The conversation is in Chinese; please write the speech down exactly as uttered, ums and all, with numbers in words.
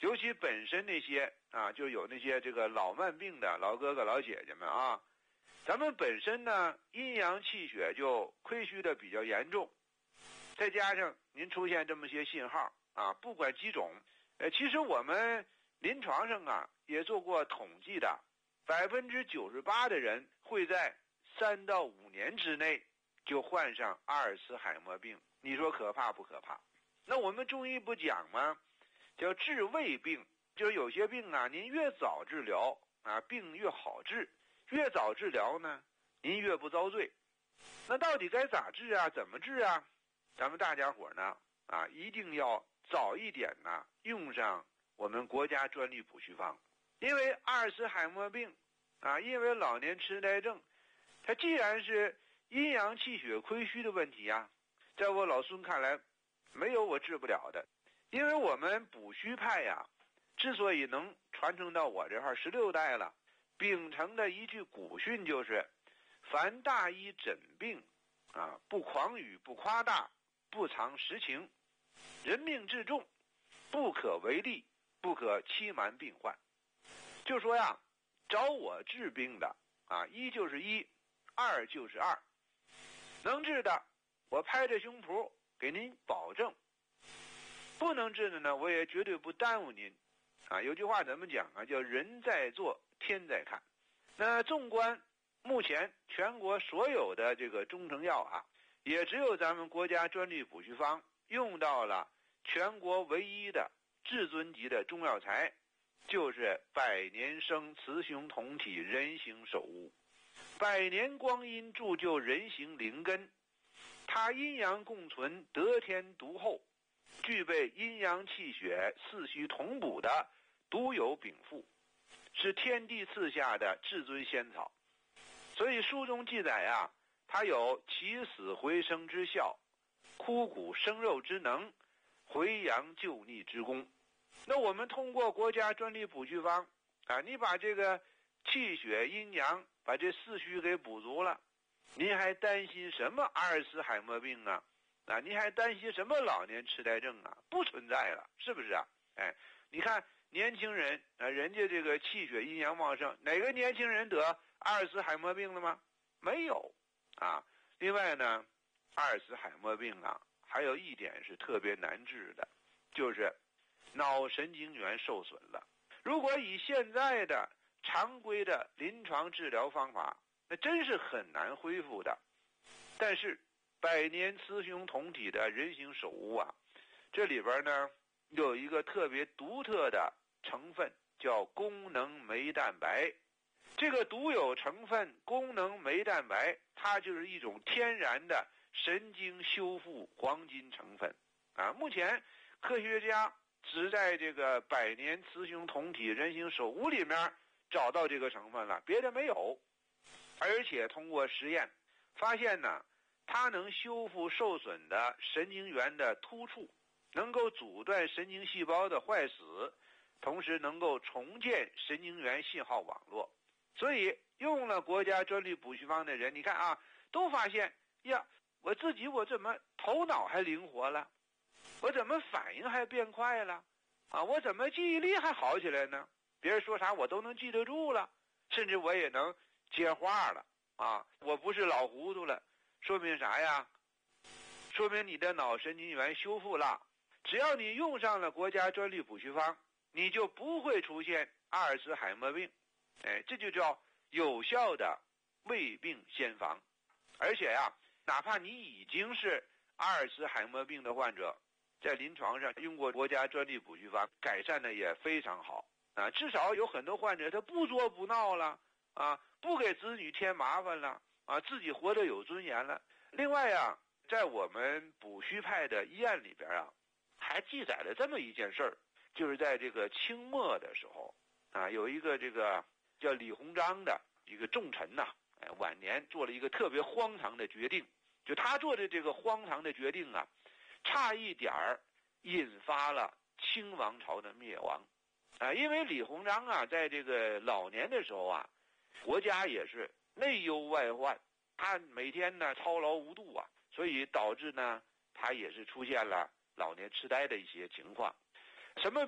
尤其本身那些啊，就有那些这个老慢病的老哥哥老姐姐们啊，咱们本身呢阴阳气血就亏虚的比较严重，再加上您出现这么些信号啊，不管几种，呃，其实我们临床上啊也做过统计的，百分之九十八的人会在三到五年之内就患上阿尔茨海默病，你说可怕不可怕？那我们中医不讲吗？叫治未病，就是有些病啊，您越早治疗啊，病越好治，越早治疗呢，您越不遭罪。那到底该咋治啊？怎么治啊？咱们大家伙呢啊，一定要早一点呢用上我们国家专利补虚方，因为阿尔茨海默病啊，因为老年痴呆症，它既然是阴阳气血亏虚的问题啊，在我老孙看来，没有我治不了的。因为我们补虚派呀，之所以能传承到我这块十六代了，秉承的一句古训就是：凡大医诊病啊，不狂语，不夸大，不藏实情，人命至重，不可为利，不可欺瞒病患。就说呀，找我治病的啊，一就是一，二就是二，能治的我拍着胸脯给您保证，不能治的呢，我也绝对不耽误您啊。有句话怎么讲啊？叫人在做，天在看。那纵观目前全国所有的这个中成药啊，也只有咱们国家专利补虚方用到了全国唯一的至尊级的中药材，就是百年生雌雄同体人形首乌。百年光阴铸就人形灵根，它阴阳共存，得天独厚，具备阴阳气血四虚同补的独有禀赋，是天地赐下的至尊仙草。所以书中记载啊，它有起死回生之效，枯骨生肉之能，回阳救逆之功。那我们通过国家专利补虚方啊，你把这个气血阴阳把这四虚给补足了，您还担心什么阿尔茨海默病啊？啊，您还担心什么老年痴呆症啊？不存在了，是不是啊？哎，你看年轻人啊，人家这个气血阴阳旺盛，哪个年轻人得阿尔茨海默病了吗？没有啊。另外呢，阿尔茨海默病啊，还有一点是特别难治的，就是脑神经元受损了。如果以现在的常规的临床治疗方法，那真是很难恢复的。但是百年雌雄同体的人形首乌啊，这里边呢有一个特别独特的成分，叫功能酶蛋白。这个独有成分功能酶蛋白，它就是一种天然的神经修复黄金成分啊。目前科学家只在这个百年雌雄同体人形首乌里面找到这个成分了，别的没有。而且通过实验发现呢，它能修复受损的神经元的突触，能够阻断神经细胞的坏死，同时能够重建神经元信号网络。所以用了国家专利补虚方的人，你看啊，都发现呀，我自己我怎么头脑还灵活了，我怎么反应还变快了啊，我怎么记忆力还好起来呢？别人说啥我都能记得住了，甚至我也能接话了啊，我不是老糊涂了。说明啥呀？说明你的脑神经元修复了。只要你用上了国家专利补虚方，你就不会出现阿尔茨海默病。哎，这就叫有效的未病先防。而且呀，哪怕你已经是阿尔茨海默病的患者，在临床上用过国家专利补虚方，改善的也非常好啊。至少有很多患者他不作不闹了啊，不给子女添麻烦了啊，自己活得有尊严了。另外啊，在我们补虚派的医案里边啊，还记载了这么一件事儿，就是在这个清末的时候啊，有一个这个叫李鸿章的一个重臣呐、啊，哎，晚年做了一个特别荒唐的决定。就他做的这个荒唐的决定啊，差一点儿引发了清王朝的灭亡啊！因为李鸿章啊，在这个老年的时候啊，国家也是内忧外患，他每天呢操劳无度啊，所以导致呢他也是出现了老年痴呆的一些情况。什么